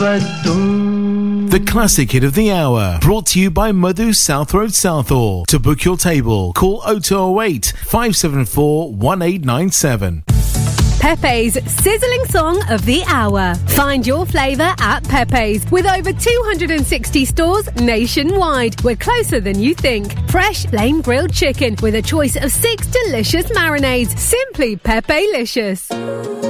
The classic hit of the hour, brought to you by Madhu South Road Southall. To book your table, call 0208 574 1897. Pepe's sizzling song of the hour. Find your flavour at Pepe's with over 260 stores nationwide. We're closer than you think. Fresh flame grilled chicken with a choice of 6 delicious marinades. Simply Pepe-licious.